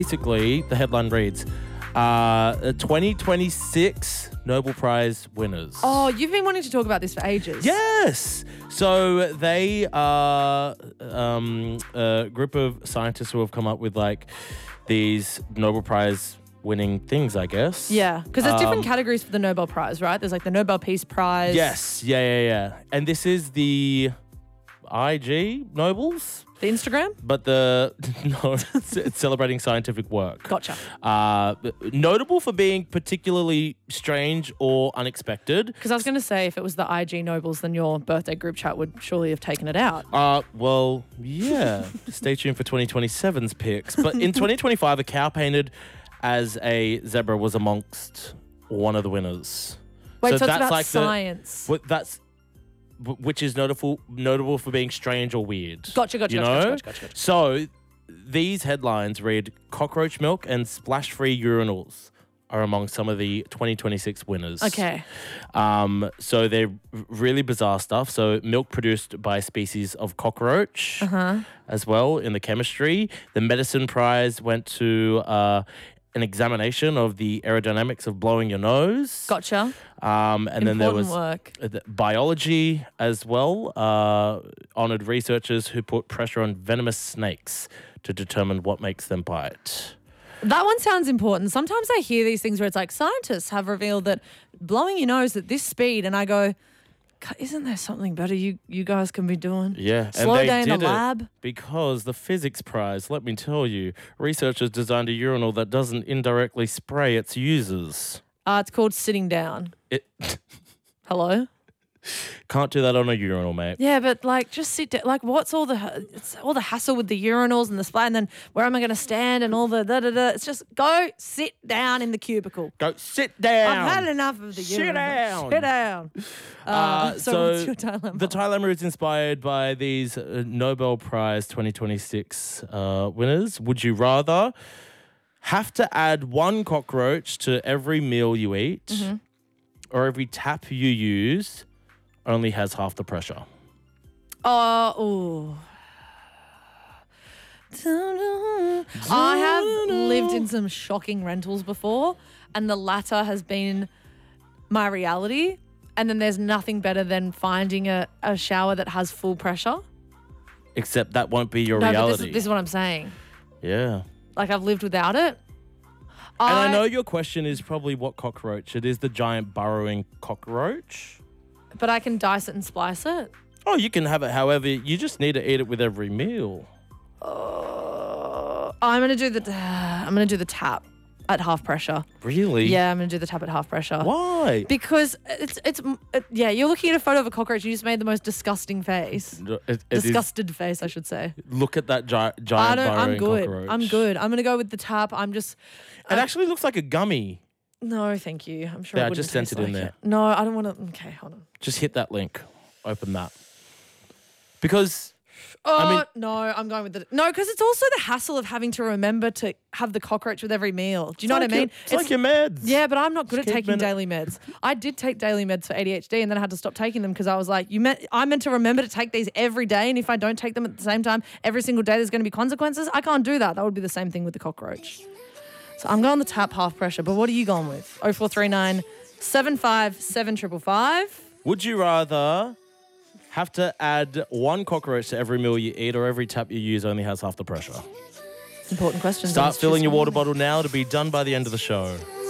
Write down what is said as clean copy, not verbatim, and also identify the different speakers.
Speaker 1: Basically, the headline reads, 2026 Nobel Prize winners.
Speaker 2: Oh, you've been wanting to talk about this for ages.
Speaker 1: Yes. So they are a group of scientists who have come up with like these Nobel Prize winning things, I guess.
Speaker 2: Yeah, because there's different categories for the Nobel Prize, right? There's like the Nobel Peace Prize.
Speaker 1: Yes. Yeah. And this is the IG Nobels.
Speaker 2: The Instagram?
Speaker 1: But it's celebrating scientific work.
Speaker 2: Gotcha.
Speaker 1: Notable for being particularly strange or unexpected.
Speaker 2: Because I was going to say, if it was the IG Nobles, then your birthday group chat would surely have taken it out.
Speaker 1: Well, yeah. Stay tuned for 2027's picks. But in 2025, a cow painted as a zebra was amongst one of the winners.
Speaker 2: Wait, so it's
Speaker 1: that's
Speaker 2: about
Speaker 1: like
Speaker 2: science.
Speaker 1: Which is notable for being strange or weird.
Speaker 2: Gotcha.
Speaker 1: So these headlines read, cockroach milk and splash-free urinals are among some of the 2026 winners.
Speaker 2: Okay.
Speaker 1: So they're really bizarre stuff. So milk produced by a species of cockroach as well in the chemistry. The medicine prize went to an examination of the aerodynamics of blowing your nose.
Speaker 2: Gotcha.
Speaker 1: And then there was
Speaker 2: work.
Speaker 1: Biology as well. Honored researchers who put pressure on venomous snakes to determine what makes them bite.
Speaker 2: That one sounds important. Sometimes I hear these things where it's like scientists have revealed that blowing your nose at this speed, and I go, isn't there something better you guys can be doing?
Speaker 1: Yeah.
Speaker 2: Slow
Speaker 1: and they
Speaker 2: day in the
Speaker 1: did it
Speaker 2: lab.
Speaker 1: because the physics prize, let me tell you, researchers designed a urinal that doesn't indirectly spray its users.
Speaker 2: It's called sitting down. Hello?
Speaker 1: Can't do that on a urinal, mate.
Speaker 2: Yeah, but like just sit down. Like what's all the hassle with the urinals and the splash, and then where am I going to stand and all the da-da-da. It's just go sit down in the cubicle.
Speaker 1: Go sit down.
Speaker 2: I've had enough of the
Speaker 1: Sit
Speaker 2: urinal.
Speaker 1: down.
Speaker 2: Sit down. So what's your dilemma?
Speaker 1: The dilemma is inspired by these Nobel Prize 2026 winners. Would you rather have to add one cockroach to every meal you eat, or every tap you use only has half the pressure?
Speaker 2: I have lived in some shocking rentals before, and the latter has been my reality. And then there's nothing better than finding a shower that has full pressure.
Speaker 1: Except that won't be your
Speaker 2: But
Speaker 1: reality.
Speaker 2: this is what I'm saying.
Speaker 1: Yeah.
Speaker 2: Like I've lived without it.
Speaker 1: And I know your question is probably what cockroach. It is the giant burrowing cockroach.
Speaker 2: But I can dice it and splice it.
Speaker 1: Oh, you can have it however. You just need to eat it with every meal.
Speaker 2: I'm gonna do the tap at half pressure.
Speaker 1: Really?
Speaker 2: Yeah, I'm gonna do the tap at half pressure.
Speaker 1: Why?
Speaker 2: Because you're looking at a photo of a cockroach. You just made the most disgusting face. Disgusted face, I should say.
Speaker 1: Look at that giant burrowing cockroach.
Speaker 2: I'm good. I'm gonna go with the tap.
Speaker 1: It actually looks like a gummy.
Speaker 2: No, thank you. I'm sure.
Speaker 1: Yeah, I
Speaker 2: it
Speaker 1: just
Speaker 2: wouldn't
Speaker 1: sent
Speaker 2: taste
Speaker 1: it in
Speaker 2: like
Speaker 1: there.
Speaker 2: No, I don't want to. Okay, hold on.
Speaker 1: Just hit that link. Open that. Because no,
Speaker 2: I'm going with because it's also the hassle of having to remember to have the cockroach with every meal. Do you know what I mean?
Speaker 1: It's like your meds.
Speaker 2: Yeah, but I'm not good at
Speaker 1: keep
Speaker 2: taking daily meds. I did take daily meds for ADHD, and then I had to stop taking them because I was like, I'm meant to remember to take these every day, and if I don't take them at the same time every single day, there's going to be consequences. I can't do that. That would be the same thing with the cockroach. So I'm going the tap half pressure, but what are you going with? 0439 757 555.
Speaker 1: Would you rather have to add one cockroach to every meal you eat, or every tap you use only has half the pressure?
Speaker 2: Important question.
Speaker 1: Start filling your water bottle now to be done by the end of the show.